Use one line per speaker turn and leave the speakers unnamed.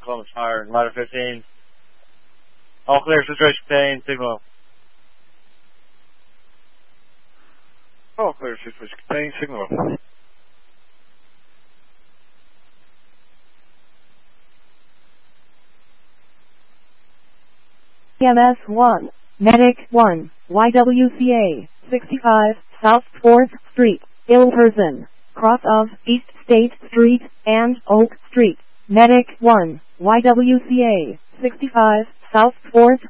Columbus Fire, and ladder 15. All clear, situation contained, signal.
All clear, situation contained, signal.
EMS 1, Medic 1, YWCA, 65, South 4th Street, ill person, cross of East State Street and Oak Street. Medic 1, YWCA, 65, South 4th